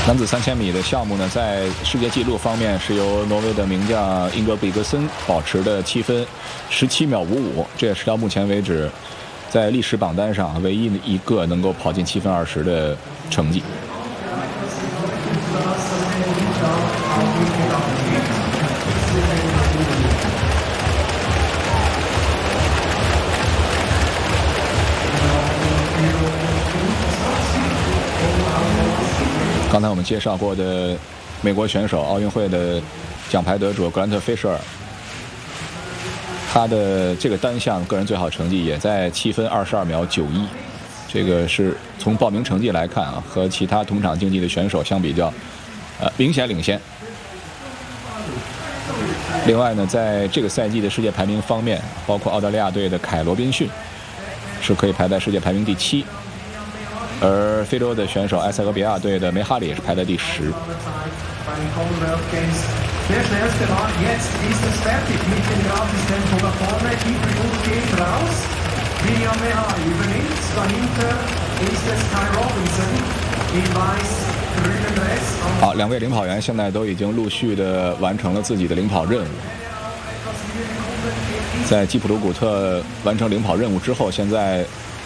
男子3000米的项目呢，在世界纪录方面是由挪威的名将英格比格森保持的7分17秒55，这也是到目前为止在历史榜单上唯一一个能够跑进7分20的成绩。刚才我们介绍过的美国选手，奥运会的奖牌得主格兰特·菲舍尔，他的这个单项个人最好成绩也在7分22秒91，这个是从报名成绩来看啊，和其他同场竞技的选手相比较，明显领先。另外呢，在这个赛季的世界排名方面，包括澳大利亚队的凯·罗宾逊是可以排在世界排名第7。而非洲的选手埃塞俄比亚队的梅哈里也是排在第10。好，两位领跑员现在都已经陆续的完成了自己的领跑任务。在基普鲁古特完成领跑任务之后，现在